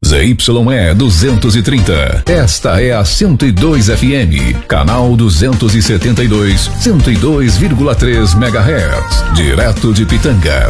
ZYE 230. Esta é a 102 FM, canal 272, 102,3 MHz, direto de Pitanga.